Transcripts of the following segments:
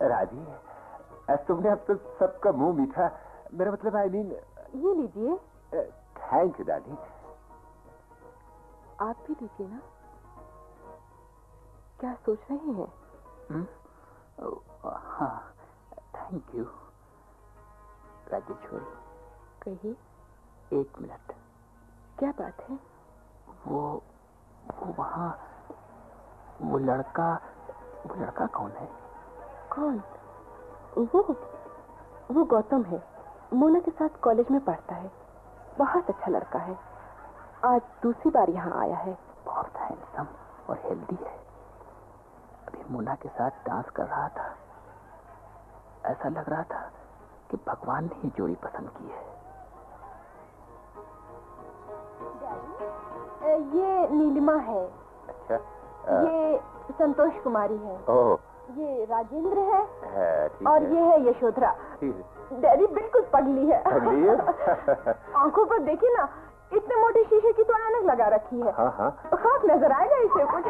राजी, तुमने अब तो सबका मुंह मीठा, मेरा मतलब आई मीन। ये लीजिए। Thank you darling. आप भी लीजिए ना। क्या सोच रहे हैं? हाँ, थैंक यू। राजेश्वरी, कहिए। 1 मिनट। क्या बात है? वो वहाँ वो लड़का कौन है? कौन? वो गौतम है। मोना के साथ कॉलेज में पढ़ता है। बहुत अच्छा लड़का है। आज दूसरी बार यहाँ आया है। बहुत हैंडसम और हेल्दी है। अभी मोना के साथ डांस कर रहा था। ऐसा लग रहा था कि भगवान ने ये जोड़ी पसंद की है। ये नीलिमा है। अच्छा। ये संतोष कुमारी है। ओह। ये राजेंद्र है। और ये है यशोधरा। डैडी बिल्कुल पगली है। पगली है? आंखों पर देखिए ना, इतने मोटे शीशे की तो ऐनक लगा रखी है। हाँ। खौफ नजर आएगा इसे कुछ।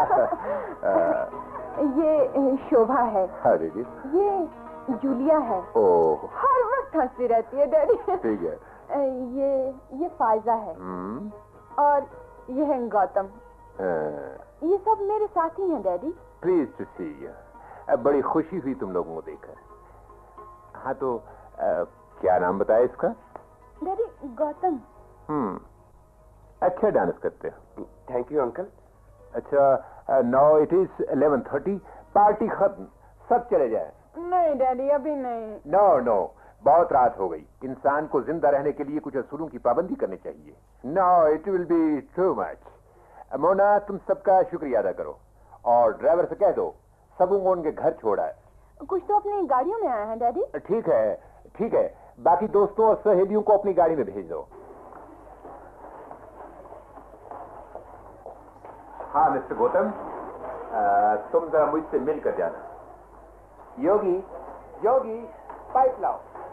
ये शोभा है। ये जूलिया है। ओह। हर वक्त हंसती रहती है डैडी। ठीक है। ये फायजा है। और ये है गौतम। ये सब मेरे साथी हैं daddy. Please to C you. बड़ी खुशी हुई तुम लोगों को देखकर। हाँ तो क्या नाम बताया इसका? डैडी गौतम। अच्छा डांस करते हो। Thank you uncle. अच्छा, नाउ इट इज 11:30। पार्टी खत्म, सब चले जाए। नहीं डैडी, अभी नहीं। नो, बहुत रात हो गई। इंसान को जिंदा रहने के लिए कुछ असूलों की पाबंदी करनी चाहिए। No, it will be too much. Mona, तुम सबका शुक्रिया अदा करो और ड्राइवर से कह दो सबों को उनके घर छोड़ा है। कुछ तो अपनी गाड़ियों में आए हैं डैडी। ठीक है। बाकी दोस्तों और सहेलियों को अपनी गाड़ी में भेज दो। हाँ मिस्टर गौतम, तुम जरा मुझसे मिलकर जाना। योगी, पाइप लाओ।